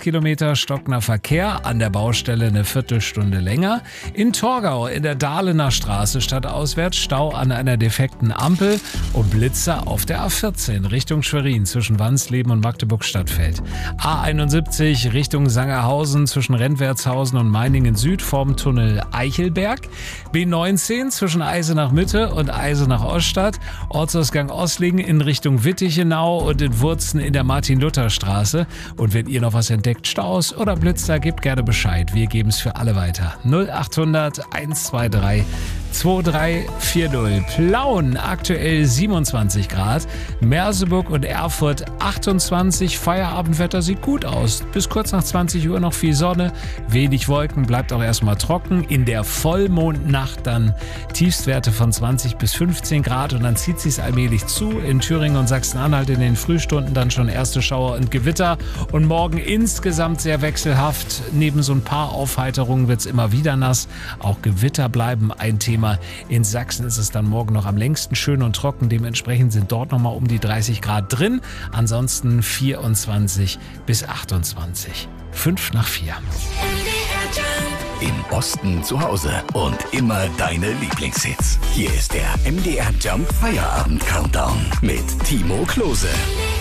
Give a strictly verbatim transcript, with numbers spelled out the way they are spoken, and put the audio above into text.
Kilometer stockender Verkehr, an der Baustelle eine Viertelstunde länger. In Torgau in der Dahlener Straße stadtauswärts Stau an einer defekten Ampel und Blitzer auf der A vierzehn Richtung Schwerin zwischen Wansleben und Magdeburg-Stadtfeld. A einundsiebzig Richtung Sangerhausen zwischen Rentwertshausen und Meiningen Süd vorm Tunnel Eichelberg. B neunzehn zwischen Eisenach Mitte und Eisenach Oststadt. Ortsausgang Oslingen in Richtung Wittichenau und in Wurzen in der Martin-Luther-Straße. Und wenn ihr noch was entdeckt, Staus oder Blitzer, gebt gerne Bescheid. Wir geben es für alle weiter. null achthundert hundertzweiundzwanzig zweiundzwanzig vierzig. Plauen aktuell siebenundzwanzig Grad. Merseburg und Erfurt achtundzwanzig. Feierabendwetter sieht gut aus. Bis kurz nach zwanzig Uhr noch viel Sonne. Wenig Wolken, bleibt auch erstmal trocken. In der Vollmondnacht dann Tiefstwerte von zwanzig bis fünfzehn Grad und dann zieht sich's allmählich zu. In Thüringen und Sachsen-Anhalt in den Frühstunden dann schon erste Schauer und Gewitter. Und morgen insgesamt sehr wechselhaft. Neben so ein paar Aufheiterungen wird's immer wieder nass. Auch Gewitter bleiben ein Thema. In Sachsen ist es dann morgen noch am längsten schön und trocken. Dementsprechend sind dort nochmal um die dreißig Grad drin. Ansonsten vierundzwanzig bis achtundzwanzig. Fünf nach vier. Im Osten zu Hause und immer deine Lieblingshits. Hier ist der M D R Jump Feierabend Countdown mit Timo Klose.